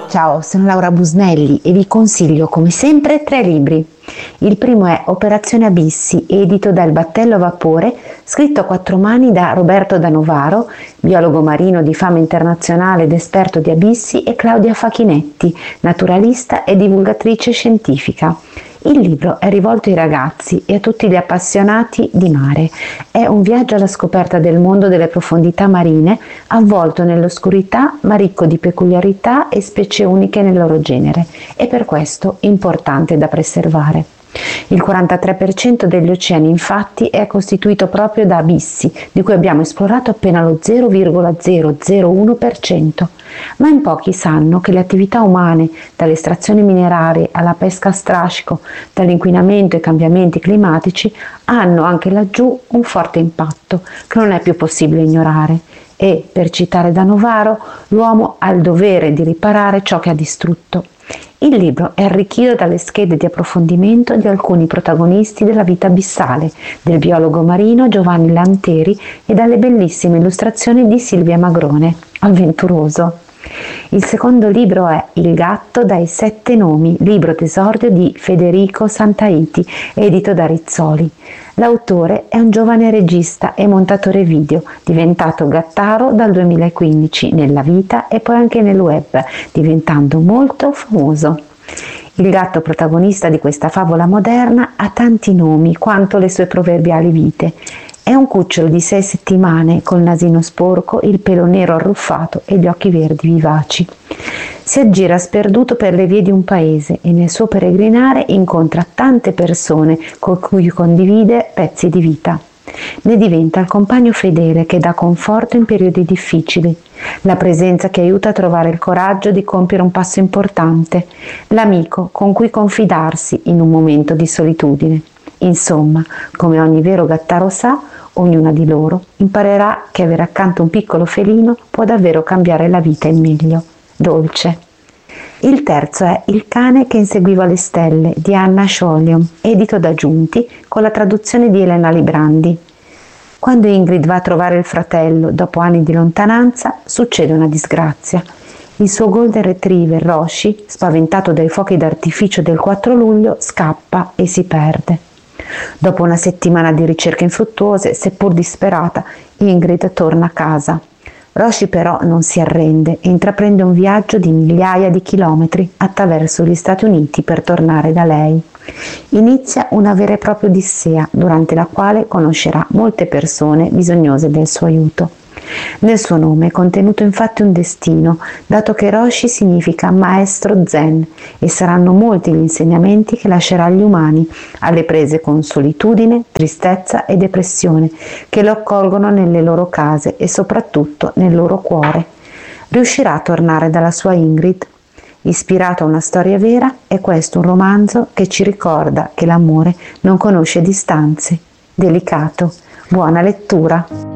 Ciao, sono Laura Busnelli e vi consiglio come sempre 3 libri. Il primo è Operazione Abissi, edito da Il Battello a Vapore, scritto a 4 mani da Roberto da Novaro, biologo marino di fama internazionale ed esperto di abissi, e Claudia Facchinetti, naturalista e divulgatrice scientifica. Il libro è rivolto ai ragazzi e a tutti gli appassionati di mare. È un viaggio alla scoperta del mondo delle profondità marine, avvolto nell'oscurità ma ricco di peculiarità e specie uniche nel loro genere, e per questo importante da preservare. Il 43% degli oceani infatti è costituito proprio da abissi, di cui abbiamo esplorato appena lo 0,001%, ma in pochi sanno che le attività umane, dalle estrazioni minerarie alla pesca a strascico, dall'inquinamento ai cambiamenti climatici, hanno anche laggiù un forte impatto che non è più possibile ignorare. E, per citare da Novaro, l'uomo ha il dovere di riparare ciò che ha distrutto. Il libro è arricchito dalle schede di approfondimento di alcuni protagonisti della vita abissale, del biologo marino Giovanni Lanteri e dalle bellissime illustrazioni di Silvia Magrone, avventuroso. Il secondo libro è Il gatto dai 7 nomi, libro d'esordio di Federico Santaiti, edito da Rizzoli. L'autore è un giovane regista e montatore video, diventato gattaro dal 2015 nella vita e poi anche nel web, diventando molto famoso. Il gatto protagonista di questa favola moderna ha tanti nomi quanto le sue proverbiali vite. È un cucciolo di 6 settimane, col nasino sporco, il pelo nero arruffato e gli occhi verdi vivaci. Si aggira sperduto per le vie di un paese e nel suo peregrinare incontra tante persone con cui condivide pezzi di vita. Ne diventa il compagno fedele che dà conforto in periodi difficili, la presenza che aiuta a trovare il coraggio di compiere un passo importante, l'amico con cui confidarsi in un momento di solitudine. Insomma, come ogni vero gattaro sa, ognuna di loro imparerà che avere accanto un piccolo felino può davvero cambiare la vita in meglio. Dolce. Il terzo è Il cane che inseguiva le stelle di Anna Scholiom, edito da Giunti con la traduzione di Elena Librandi. Quando Ingrid va a trovare il fratello dopo anni di lontananza, succede una disgrazia. Il suo golden retriever Roshi, spaventato dai fuochi d'artificio del 4 luglio, scappa e si perde. Dopo una settimana di ricerche infruttuose, seppur disperata, Ingrid torna a casa. Roshi però non si arrende e intraprende un viaggio di migliaia di chilometri attraverso gli Stati Uniti per tornare da lei. Inizia una vera e propria odissea, durante la quale conoscerà molte persone bisognose del suo aiuto. Nel suo nome è contenuto infatti un destino, dato che Roshi significa maestro zen, e saranno molti gli insegnamenti che lascerà agli umani, alle prese con solitudine, tristezza e depressione, che lo accolgono nelle loro case e soprattutto nel loro cuore. Riuscirà a tornare dalla sua Ingrid? Ispirato a una storia vera, è questo un romanzo che ci ricorda che l'amore non conosce distanze. Delicato. Buona lettura!